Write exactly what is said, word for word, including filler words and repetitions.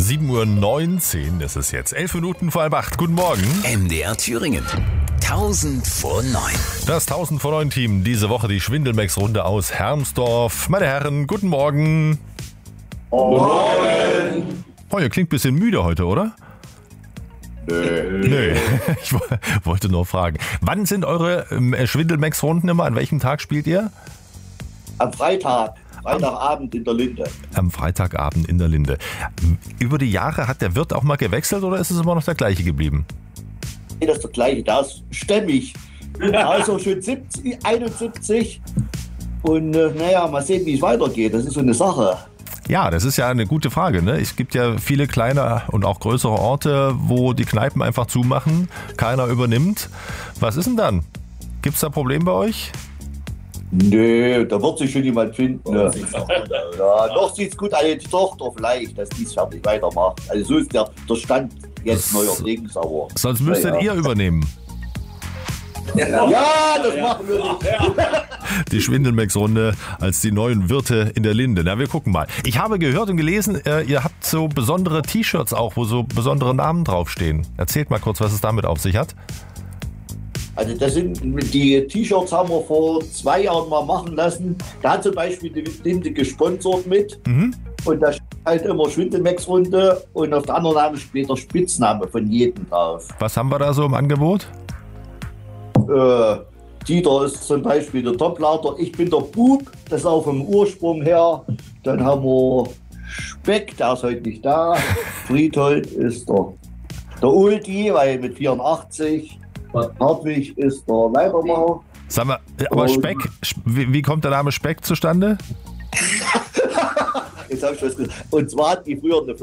sieben Uhr neunzehn ist es jetzt. Elf Minuten vor halb acht. Guten Morgen. M D R Thüringen. tausend vor neun. Das tausend vor neun Team. Diese Woche die Schwindelmex-Runde aus Hermsdorf. Meine Herren, guten Morgen. Morgen. Oh, ihr klingt ein bisschen müde heute, oder? Nö. Nö. Ich wollte nur fragen. Wann sind eure ähm, Schwindelmex-Runden immer? An welchem Tag spielt ihr? Am Freitag. Freitagabend in der Linde. Am Freitagabend in der Linde. Über die Jahre hat der Wirt auch mal gewechselt oder ist es immer noch der gleiche geblieben? Nee, das ist der gleiche. Der ist stämmig. Also schon siebzig, einundsiebzig. Und äh, naja, mal sehen, wie es weitergeht. Das ist so eine Sache. Ja, das ist ja eine gute Frage, ne? Es gibt ja viele kleine und auch größere Orte, wo die Kneipen einfach zumachen, keiner übernimmt. Was ist denn dann? Gibt es da Probleme bei euch? Nö, da wird sich schon jemand finden. Ne? Ja, noch sieht es gut an, die Tochter vielleicht, dass die es fertig weitermacht. Also so ist der, der Stand jetzt neuerdings, aber... Sonst müsstet ja. ihr übernehmen. Ja, das machen wir nicht. Die Schwindelmex-Runde als die neuen Wirte in der Linde. Na, wir gucken mal. Ich habe gehört und gelesen, äh, ihr habt so besondere T-Shirts auch, wo so besondere Namen draufstehen. Erzählt mal kurz, was es damit auf sich hat. Also das sind die T-Shirts haben wir vor zwei Jahren mal machen lassen. Da hat zum Beispiel die Linde gesponsert mit. Mhm. Und da steht halt immer Schwindelmex-Runde und auf der anderen Name steht der Spitzname von jedem drauf. Was haben wir da so im Angebot? Äh, Dieter ist zum Beispiel der Toplader. Ich bin der Bub, das ist auch vom Ursprung her. Dann haben wir Speck, der ist heute nicht da. Friedhold ist der, der Ulti, weil mit vierundachtzig. Hartwig ist der Leitermacher. Sag mal, aber Und- Speck, wie, wie kommt der Name Speck zustande? Jetzt habe ich was gesagt. Und zwar hat die früher eine